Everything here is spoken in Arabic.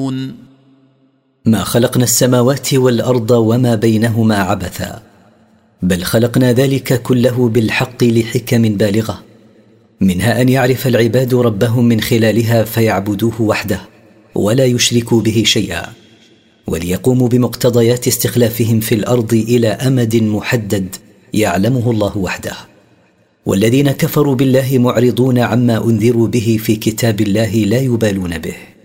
يعملون ما خلقنا السماوات والأرض وما بينهما عبثا بل خلقنا ذلك كله بالحق لحكم بالغة منها أن يعرف العباد ربهم من خلالها فيعبدوه وحده ولا يشركوا به شيئا وليقوموا بمقتضيات استخلافهم في الأرض إلى أمد محدد يعلمه الله وحده. والذين كفروا بالله معرضون عما أنذروا به في كتاب الله لا يبالون به